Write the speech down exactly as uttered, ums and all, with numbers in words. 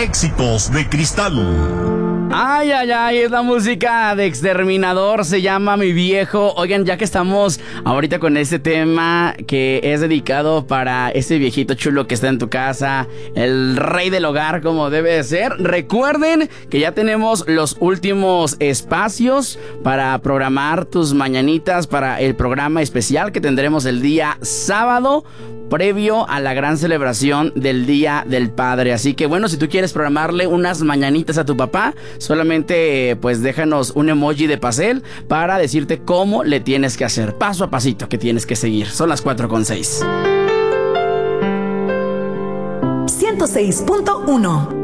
Éxitos de Cristal. Ay, ay, ay, es la música de Exterminador, se llama Mi Viejo. Oigan, ya que estamos ahorita con este tema que es dedicado para ese viejito chulo que está en tu casa, el rey del hogar como debe de ser, recuerden que ya tenemos los últimos espacios para programar tus mañanitas para el programa especial que tendremos el día sábado, previo a la gran celebración del Día del Padre. Así que bueno, si tú quieres programarle unas mañanitas a tu papá, solamente pues déjanos un emoji de pastel para decirte cómo le tienes que hacer, paso a pasito que tienes que seguir. Son las cuatro con seis. ciento seis punto uno